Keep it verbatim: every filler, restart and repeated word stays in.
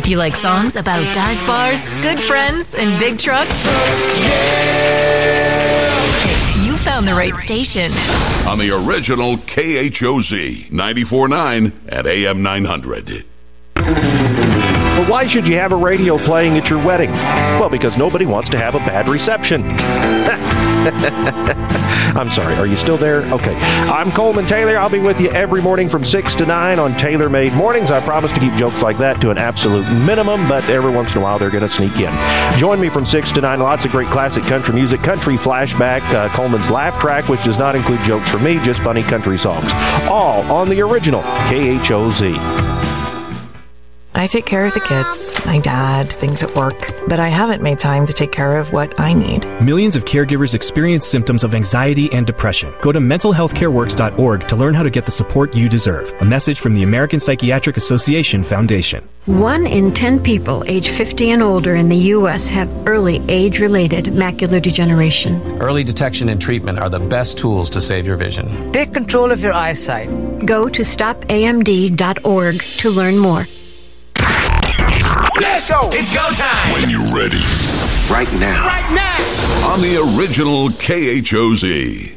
If you like songs about dive bars, good friends, and big trucks, hey, you found the right station. On the original K H O Z, ninety-four point nine at A M nine hundred. But why should you have a radio playing at your wedding? Well, because nobody wants to have a bad reception. I'm sorry, are you still there? Okay. I'm Coleman Taylor. I'll be with you every morning from six to nine on Taylor Made Mornings. I promise to keep jokes like that to an absolute minimum, but every once in a while they're going to sneak in. Join me from six to nine. Lots of great classic country music, country flashback, uh, Coleman's Laugh Track, which does not include jokes from me, just funny country songs. All on the original K H O Z. I take care of the kids, my dad, things at work, but I haven't made time to take care of what I need. Millions of caregivers experience symptoms of anxiety and depression. Go to mental health care works dot org to learn how to get the support you deserve. A message from the American Psychiatric Association Foundation. One in ten people age fifty and older in the U S have early age-related macular degeneration. Early detection and treatment are the best tools to save your vision. Take control of your eyesight. Go to stop A M D dot org to learn more. Let's go! It's go time! When you're ready. Right now. Right now! On the original K H O Z.